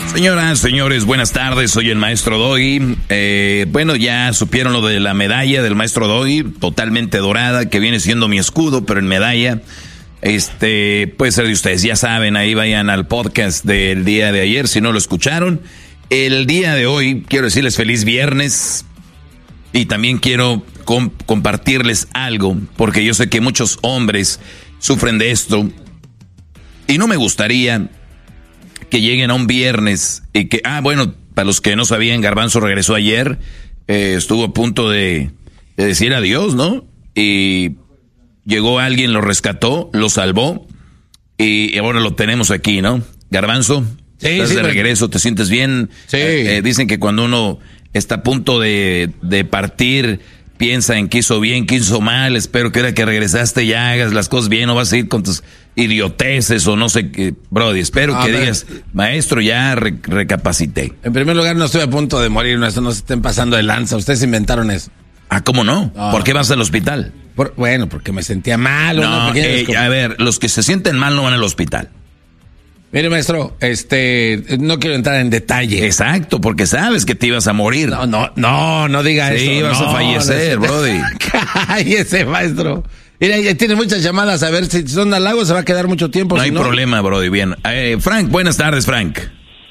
Señoras, señores, buenas tardes, soy el maestro Doggy. Bueno, ya supieron lo de la medalla del maestro Doggy, totalmente dorada, que viene siendo mi escudo, pero en medalla. Puede ser de ustedes, ya saben, ahí vayan al podcast del día de ayer, si no lo escucharon. El día de hoy quiero decirles feliz viernes y también quiero compartirles algo, porque yo sé que muchos hombres sufren de esto y no me gustaría que lleguen a un viernes y que, bueno, para los que no sabían, Garbanzo regresó ayer, estuvo a punto de decir adiós, ¿no? Y llegó alguien, lo rescató, lo salvó y ahora lo tenemos aquí, ¿no? Garbanzo, estás de regreso, ¿te sientes bien? Sí. Dicen que cuando uno está a punto de partir, piensa en qué hizo bien, qué hizo mal. Espero que ahora que regresaste ya hagas las cosas bien, no vas a ir con tus idioteces o no sé qué. Brody, espero que digas, maestro, ya recapacité. En primer lugar, no estoy a punto de morir, no se estén pasando de lanza. Ustedes inventaron eso. ¿Cómo no? ¿Por qué vas al hospital? Bueno, porque me sentía mal. A ver, los que se sienten mal no van al hospital. Mire, maestro, no quiero entrar en detalle. Exacto, porque sabes que te ibas a morir. No diga eso. Sí, ibas a fallecer, brody. Cállese, maestro. Mira, ya tiene muchas llamadas, a ver si son halagos, se va a quedar mucho tiempo. No hay problema, brody, bien. Frank, buenas tardes, Frank.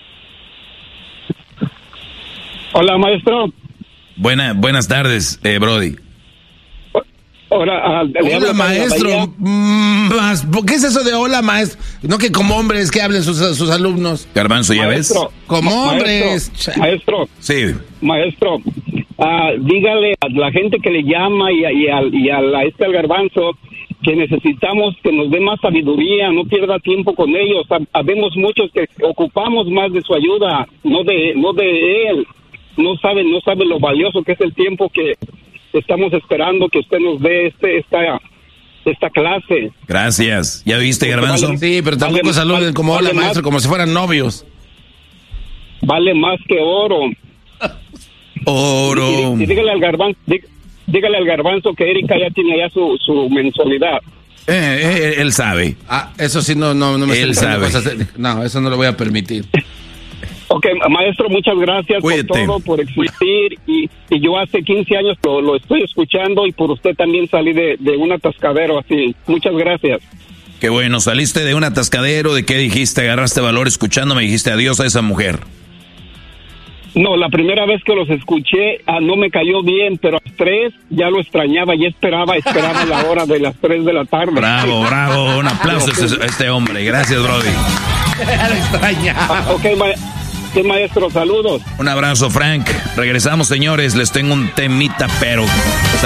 Hola, maestro. Buenas tardes, brody. Hola, maestro. ¿Qué es eso de hola, maestro? No que como hombres que hablen sus alumnos. Garbanzo, ¿ya ves? Como hombres. Maestro. Sí. Maestro, dígale a la gente que le llama y al Garbanzo que necesitamos que nos dé más sabiduría, no pierda tiempo con ellos. Habemos muchos que ocupamos más de su ayuda, no de él. No sabe lo valioso que es el tiempo que estamos esperando que usted nos dé esta clase. Gracias. ¿Ya viste, Garbanzo? Sí, pero tampoco saluden como hola, maestro, como si fueran novios. Vale más que oro. Oro. Y dígale al Garbanzo que Erika ya tiene ya su mensualidad. Él sabe. Eso sí, no me él sabe. No, eso no lo voy a permitir. Ok, maestro, muchas gracias. Cuídate. Por todo, por existir. Y yo hace 15 años lo estoy escuchando y por usted también salí de un atascadero así. Muchas gracias. Qué bueno, saliste de un atascadero. ¿De qué dijiste? Agarraste valor escuchándome y dijiste adiós a esa mujer. No, la primera vez que los escuché no me cayó bien, pero a las 3 ya lo extrañaba y esperaba la hora de las 3 de la tarde. Bravo. Un aplauso a este hombre. Gracias, brody. Lo extrañaba. Sí, maestro, saludos. Un abrazo, Frank. Regresamos, señores. Les tengo un temita, pero